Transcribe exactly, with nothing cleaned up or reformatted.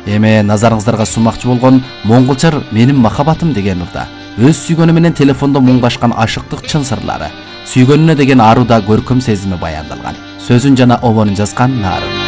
Эме назарыңыздарга сунмакчы болгон Монголчар менин махаббатым деген урда өз сүйгөнү менен телефондо муңгашкан ашыктык чын сырлары, сүйгөнүнө деген аруда көркөм сезими баяндалган. Сөзүн жана обонун жазган Нарын.